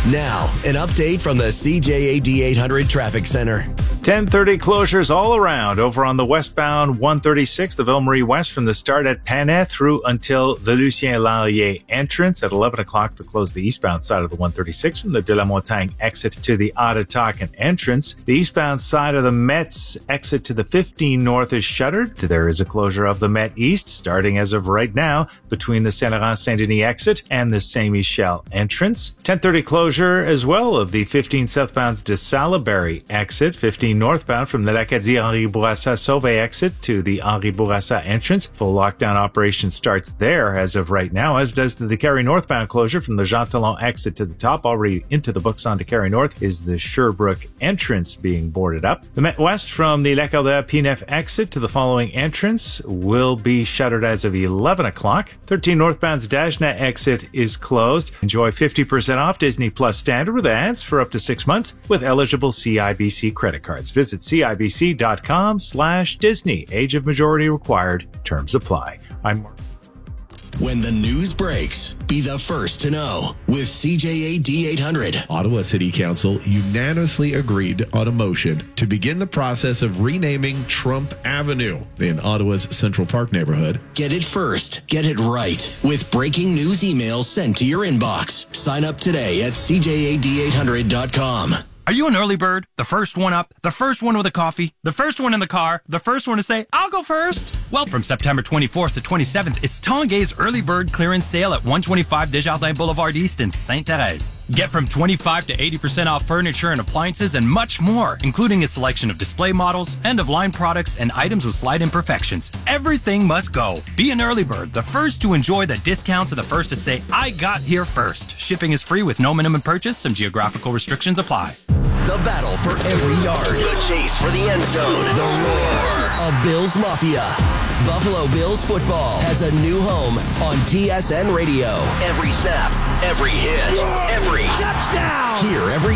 Now, an update from the CJAD 800 Traffic Center. 10:30 closures all around over on the westbound 136, the Ville-Marie West, from the start at Panay through until the Lucien Lallier entrance. At 11 o'clock to close the eastbound side of the 136 from the De la Montagne exit to the Ottatakan entrance. The eastbound side of the Metz exit to the 15 north is shuttered. There is a closure of the Met East starting as of right now between the Saint-Laurent-Saint-Denis exit and the Saint-Michel entrance. 10:30 closure as well of the 15 southbound de Salaberry exit, 15 northbound from the L'Acadie-Henri Bourassa-Sauvé exit to the Henri Bourassa entrance. Full lockdown operation starts there as of right now, as does the Carrie northbound closure from the Jean Talon exit to the top. Already into the books on to Carrie North is the Sherbrooke entrance being boarded up. The Met West from the Lac-Aldea-Pinef exit to the following entrance will be shuttered as of 11 o'clock. 13 northbound's Dashna exit is closed. Enjoy 50% off Disney Plus Standard with ads for up to 6 months with eligible CIBC credit cards. Visit CIBC.com/Disney. Age of majority required. Terms apply. I'm Mark. When the news breaks, be the first to know with CJAD 800. Ottawa City Council unanimously agreed on a motion to begin the process of renaming Trump Avenue in Ottawa's Central Park neighborhood. Get it first. Get it right with breaking news emails sent to your inbox. Sign up today at CJAD800.com. Are you an early bird? The first one up? The first one with a coffee? The first one in the car? The first one to say, I'll go first? Well, from September 24th to 27th, it's Tanguay's Early Bird Clearance Sale at 125 Desjardins Boulevard East in Sainte-Thérèse. Get from 25 to 80% off furniture and appliances and much more, including a selection of display models, end-of-line products, and items with slight imperfections. Everything must go. Be an early bird, the first to enjoy the discounts and the first to say, I got here first. Shipping is free with no minimum purchase. Some geographical restrictions apply. The battle for every yard. The chase for the end zone. The roar of Bills Mafia. Buffalo Bills football has a new home on TSN Radio. Every snap, every hit, every touchdown. Hear every